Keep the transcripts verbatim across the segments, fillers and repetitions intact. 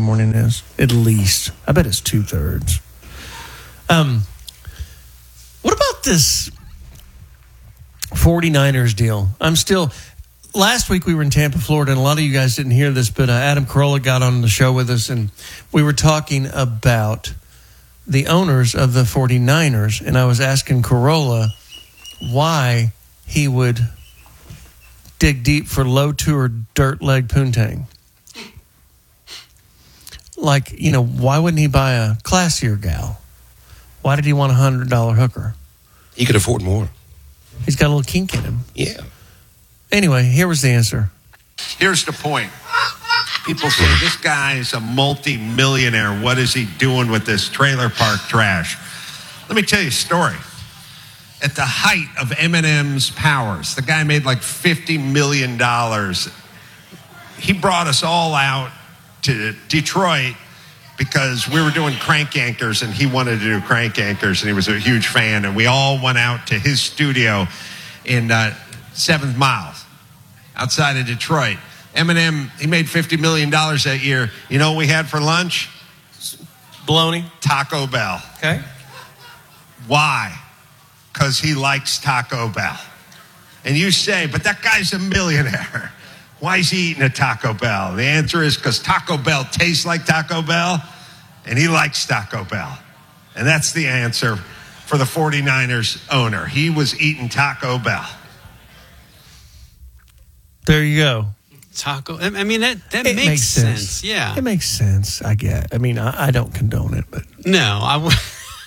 morning is. At least. I bet it's two-thirds. Um, what about this forty-niners deal? I'm still... Last week we were in Tampa, Florida, and a lot of you guys didn't hear this, but uh, Adam Carolla got on the show with us, and we were talking about the owners of the forty-niners, and I was asking Carolla why he would dig deep for low-tour dirt leg poontang. Like, you know, why wouldn't he buy a classier gal? Why did he want a one hundred dollars hooker? He could afford more. He's got a little kink in him. Yeah. Anyway, here was the answer. Here's the point. People say, this guy's a multi-millionaire. What is he doing with this trailer park trash? Let me tell you a story. At the height of Eminem's powers, the guy made like fifty million dollars. He brought us all out to Detroit because we were doing crank anchors, and he wanted to do crank anchors, and he was a huge fan. And we all went out to his studio in uh, Seventh Mile, outside of Detroit. Eminem, he made fifty million dollars that year. You know what we had for lunch? Bologna. Taco Bell. Okay. Why? Because he likes Taco Bell. And you say, but that guy's a millionaire. Why is he eating a Taco Bell? The answer is because Taco Bell tastes like Taco Bell, and he likes Taco Bell. And that's the answer for the forty-niners owner. He was eating Taco Bell. There you go. Taco. I mean, that, that It makes, makes sense. sense. Yeah. It makes sense, I get. I mean, I, I don't condone it, but... No, I w-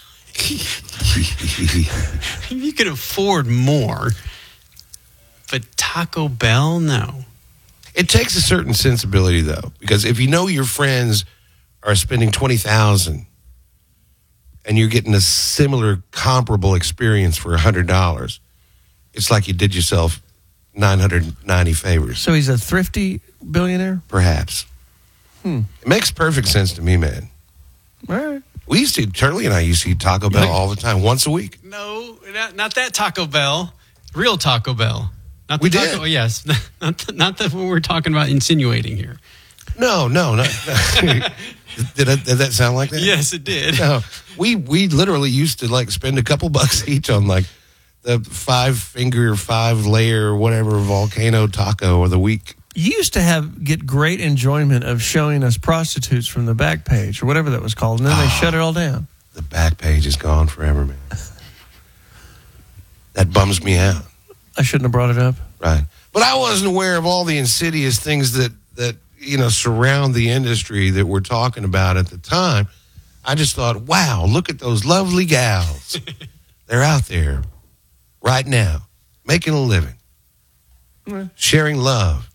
you could afford more, but Taco Bell, no. It takes a certain sensibility, though, because if you know your friends are spending twenty thousand dollars and you're getting a similar, comparable experience for one hundred dollars, it's like you did yourself nine hundred ninety favors. So he's a thrifty billionaire? Perhaps. Hmm. It makes perfect sense to me, man. All right. We used to, Turley and I used to eat Taco Bell all the time, once a week. No, not, not that Taco Bell. Real Taco Bell. Not the We taco, did. Yes. Not the, not the what we're talking about insinuating here. No, no, not. did, I, did that sound like that? Yes, it did. No, we we literally used to like spend a couple bucks each on like the five finger, five layer, whatever volcano taco of the week. You used to have get great enjoyment of showing us prostitutes from the back page or whatever that was called, and then they Oh. shut it all down. The back page is gone forever, man. That bums me out. I shouldn't have brought it up. Right. But I wasn't aware of all the insidious things that, that you know, surround the industry that we're talking about at the time. I just thought, wow, look at those lovely gals. They're out there right now, making a living, Mm. sharing love.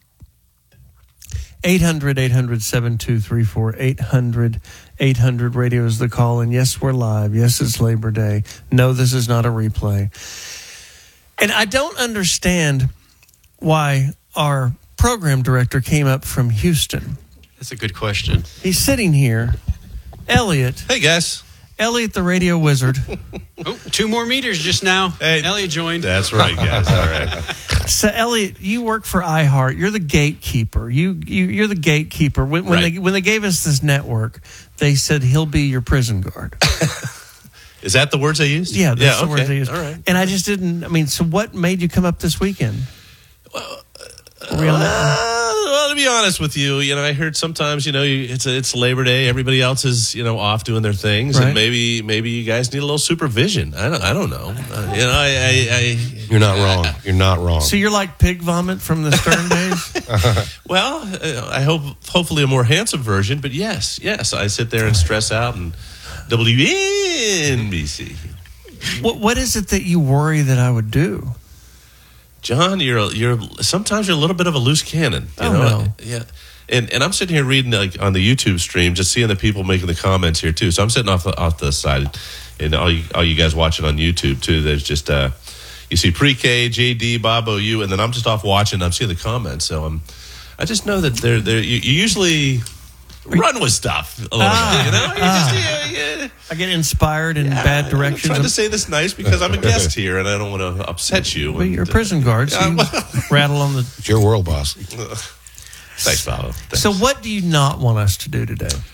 eight hundred, eight hundred, seven two three four, eight hundred, eight hundred radio is the call. And yes, we're live. Yes, it's Labor Day. No, this is not a replay. And I don't understand why our program director came up from Houston. That's a good question. He's sitting here. Elliot. Hey, guys. Elliot, the radio wizard. Oh, two more meters just now. Hey. Elliot joined. That's right, guys. All right. So, Elliot, you work for iHeart. You're the gatekeeper. You, you, you're the gatekeeper. When, when, Right. they, when they gave us this network, they said he'll be your prison guard. Is that the words I used? Yeah, that's yeah, the okay. words they used. All right. And I just didn't, I mean, so what made you come up this weekend? Were we on that Uh, well, to be honest with you, you know, I heard sometimes, you know, you- it's a, it's Labor Day. Everybody else is, you know, off doing their things, Right. and maybe maybe you guys need a little supervision. I don't I don't know. Uh, you know, I, I, I You're not wrong. You're not wrong. So you're like pig vomit from the Stern days? well, uh, I hope hopefully a more handsome version, but yes, yes, I sit there and stress out and W N B C. What What is it that you worry that I would do? John, you're a, you're sometimes you're a little bit of a loose cannon. You Oh, know? no. Yeah. And and I'm sitting here reading like on the YouTube stream, just seeing the people making the comments here too. So I'm sitting off the, off the side, and all you all you guys watching on YouTube too. There's just uh, you see Pre-K, J D, Bob O U, and then I'm just off watching. I'm seeing the comments, so I'm I just know that they're they're you, you usually run with stuff a little Ah, bit. You know, you ah. just, yeah, yeah. I get inspired in bad I'm directions. trying to say this nice because I'm a guest here and I don't want to upset you. Well, and, you're a prison guard, so you rattle on the... It's your world, boss. Thanks, Bob. Thanks. So what do you not want us to do today?